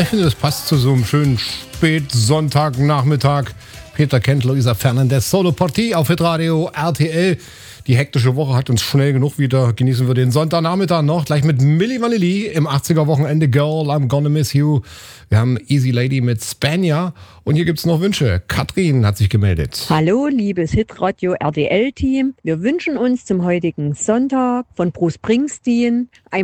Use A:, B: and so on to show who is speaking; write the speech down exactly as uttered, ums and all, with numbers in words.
A: Ich finde, das passt zu so einem schönen Spätsonntagnachmittag. Peter kennt Luisa Fernandez, Solo-Partie auf Hitradio R T L. Die hektische Woche hat uns schnell genug wieder. Genießen wir den Sonntagnachmittag noch. Gleich mit Milli Vanilli im achtziger-Wochenende. Girl, I'm Gonna Miss You. Wir haben Easy Lady mit Spania. Und hier gibt's noch Wünsche. Katrin hat sich gemeldet.
B: Hallo, liebes Hitradio R T L-Team. Wir wünschen uns zum heutigen Sonntag von Bruce Springsteen ein